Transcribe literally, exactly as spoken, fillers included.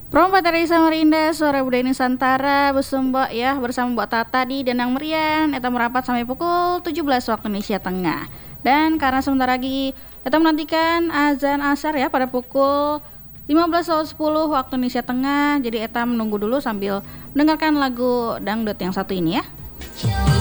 Prompat dari Samarinda, suara budaya Nusantara bersumba ya bersama Mbak Tata di Danang Merian. Eta merapat sampai pukul tujuh belas waktu Indonesia Tengah. Dan karena sebentar lagi kita menantikan azan asar ya pada pukul lima belas sepuluh waktu Indonesia Tengah. Jadi Eta menunggu dulu sambil mendengarkan lagu dangdut yang satu ini ya.